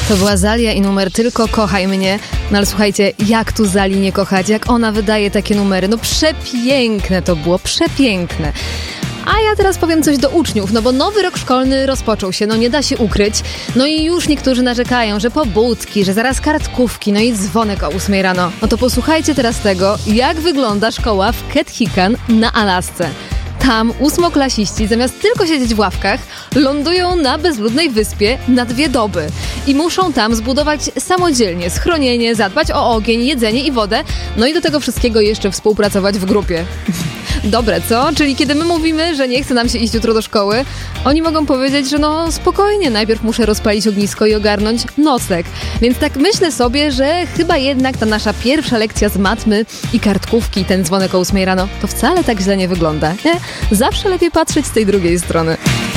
To była Zalia i numer Tylko kochaj mnie. No ale słuchajcie, jak tu Zali nie kochać? Jak ona wydaje takie numery? No przepiękne to było, przepiękne. A ja teraz powiem coś do uczniów, no bo nowy rok szkolny rozpoczął się, no nie da się ukryć. No i już niektórzy narzekają, że pobudki, że zaraz kartkówki, no i dzwonek o 8 rano. No to posłuchajcie teraz tego, jak wygląda szkoła w Ketchikan na Alasce. Tam ósmoklasiści zamiast tylko siedzieć w ławkach, lądują na bezludnej wyspie na 2 doby. I muszą tam zbudować samodzielnie schronienie, zadbać o ogień, jedzenie i wodę, no i do tego wszystkiego jeszcze współpracować w grupie. Dobre, co? Czyli kiedy my mówimy, że nie chce nam się iść jutro do szkoły, oni mogą powiedzieć, że no spokojnie, najpierw muszę rozpalić ognisko i ogarnąć nocleg. Więc tak myślę sobie, że chyba jednak ta nasza pierwsza lekcja z matmy i kartkówki, ten dzwonek o 8 rano, to wcale tak źle nie wygląda, nie? Zawsze lepiej patrzeć z tej drugiej strony.